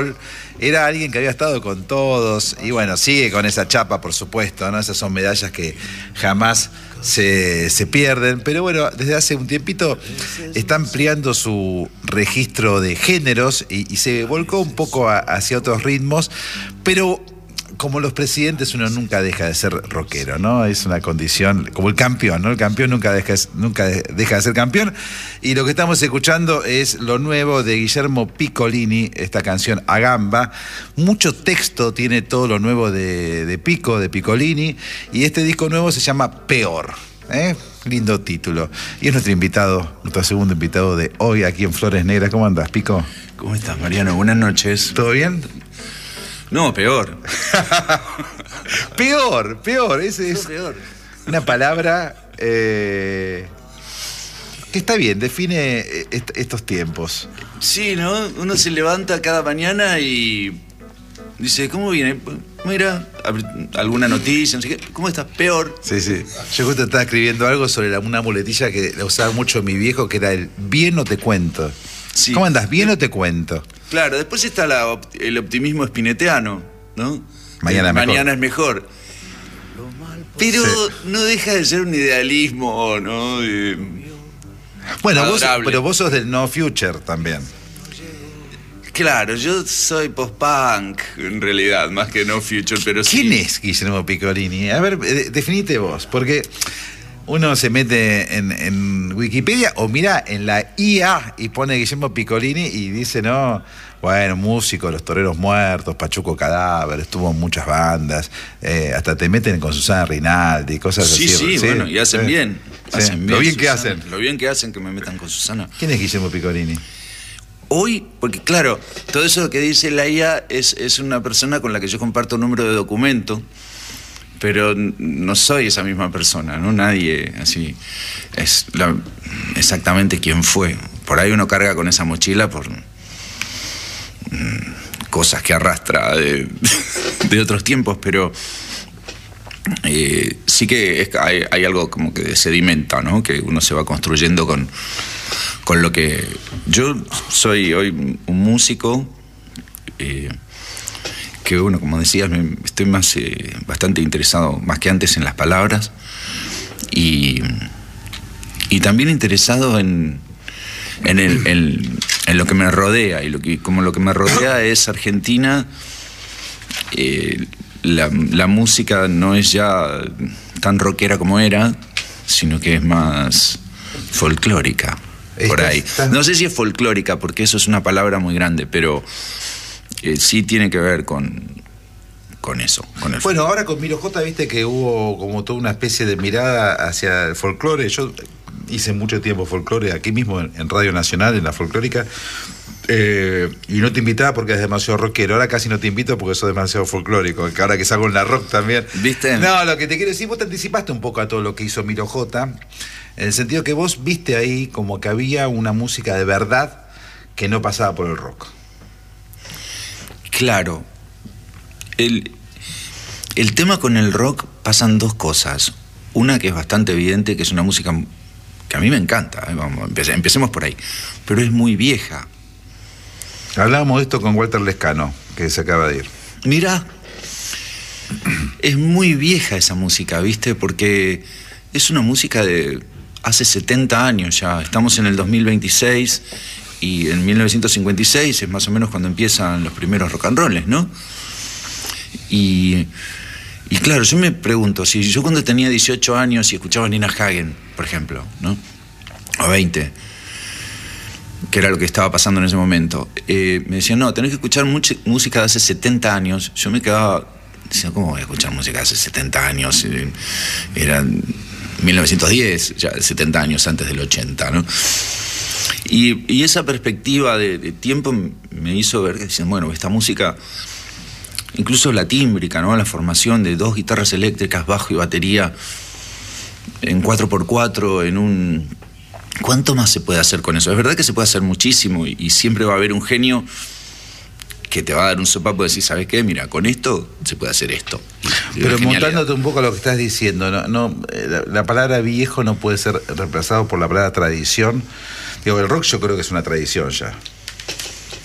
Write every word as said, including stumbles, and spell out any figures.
Era alguien que había estado con todos y bueno, sigue con esa chapa, por supuesto, ¿no? Esas son medallas que jamás se, se pierden, pero bueno, desde hace un tiempito está ampliando su registro de géneros y, y se volcó un poco a, hacia otros ritmos, pero como los presidentes uno nunca deja de ser rockero, ¿no? Es una condición, como el campeón, ¿no? El campeón nunca deja, nunca deja de ser campeón. Y lo que estamos escuchando es lo nuevo de Guillermo Piccolini, esta canción A Gamba. Mucho texto tiene todo lo nuevo de, de Pico, de Piccolini. Y este disco nuevo se llama Peor, ¿eh? Lindo título. Y es nuestro invitado, nuestro segundo invitado de hoy aquí en Flores Negras. ¿Cómo andás, Pico? ¿Cómo estás, Mariano? Buenas noches. ¿Todo bien? No, peor. Peor, peor. Ese es peor. Una palabra eh, que está bien, define est estos tiempos. Sí, ¿no? Uno se levanta cada mañana y dice, ¿cómo viene? Mira, alguna noticia, no sé qué. ¿Cómo estás? Peor. Sí, sí. Yo justo estaba escribiendo algo sobre la, una muletilla que la usaba mucho mi viejo, que era el bien o te cuento. Sí. ¿Cómo andás? ¿Bien o te cuento? Claro, después está la, el optimismo spineteano, ¿no? Mañana es mejor. Mañana es mejor. Pero sí, no deja de ser un idealismo, ¿no? Eh, bueno, vos, pero vos sos del No Future también. Claro, yo soy post-punk, en realidad, más que No Future, pero sí. ¿Quién es Guillermo Piccolini? A ver, definite vos, porque uno se mete en, en Wikipedia o mira en la I A y pone Guillermo Piccolini y dice, no, bueno, músico, Los Toreros Muertos, Pachuco Cadáver, estuvo en muchas bandas, eh, hasta te meten con Susana Rinaldi, cosas sí, así. Sí, sí, bueno, y hacen sí. bien. Sí. Hacen bien. Lo bien Susana, que hacen. Lo bien que hacen que me metan con Susana. ¿Quién es Guillermo Piccolini? Hoy, porque claro, todo eso que dice la I A es, es una persona con la que yo comparto un número de documento, pero no soy esa misma persona, ¿no? Nadie así es la, exactamente quién fue. Por ahí uno carga con esa mochila por mmm, cosas que arrastra de, de otros tiempos, pero eh, sí que es, hay, hay algo como que sedimenta, ¿no? Que uno se va construyendo con, con lo que... Yo soy hoy un músico... Eh, que bueno, como decías, me, estoy más eh, bastante interesado, más que antes, en las palabras y, y también interesado en, en, el, en, en lo que me rodea, y lo que, como lo que me rodea es Argentina, eh, la, la música no es ya tan rockera como era, sino que es más folclórica, por ahí. No sé si es folclórica, porque eso es una palabra muy grande, pero... Eh, sí tiene que ver con, con eso. Con el bueno, ahora con Miro J, viste que hubo como toda una especie de mirada hacia el folclore. Yo hice mucho tiempo folclore aquí mismo en, en Radio Nacional, en la folclórica, eh, y no te invitaba porque es demasiado rockero. Ahora casi no te invito porque sos demasiado folclórico, ahora que salgo en la rock también. ¿Viste? No, lo que te quiero decir, vos te anticipaste un poco a todo lo que hizo Miro J, en el sentido que vos viste ahí como que había una música de verdad que no pasaba por el rock. Claro, el, el tema con el rock pasan dos cosas. Una que es bastante evidente, que es una música que a mí me encanta, ¿eh? Vamos, empecé, empecemos por ahí, pero es muy vieja. Hablábamos de esto con Walter Lescano, que se acaba de ir. Mira, es muy vieja esa música, ¿viste? Porque es una música de hace setenta años ya, estamos en el dos mil veintiséis... Y en mil novecientos cincuenta y seis es más o menos cuando empiezan los primeros rock and rolls, ¿no? Y, y claro, yo me pregunto, si yo cuando tenía dieciocho años y escuchaba a Nina Hagen, por ejemplo, ¿no? O veinte, que era lo que estaba pasando en ese momento, eh, me decían, no, tenés que escuchar mucha música de hace setenta años. Yo me quedaba diciendo, ¿cómo voy a escuchar música de hace setenta años? Era mil novecientos diez, ya setenta años antes del ochenta, ¿no? Y, y esa perspectiva de, de tiempo me hizo ver que dicen, bueno, esta música, incluso la tímbrica, ¿no? La formación de dos guitarras eléctricas, bajo y batería, en cuatro por cuatro, en un... ¿Cuánto más se puede hacer con eso? Es verdad que se puede hacer muchísimo y, y siempre va a haber un genio que te va a dar un sopapo y decir, ¿sabes qué? Mira, con esto se puede hacer esto. Pero montándote un poco a lo que estás diciendo, no, no, la, la palabra viejo no puede ser reemplazado por la palabra tradición. Digo, el rock yo creo que es una tradición ya.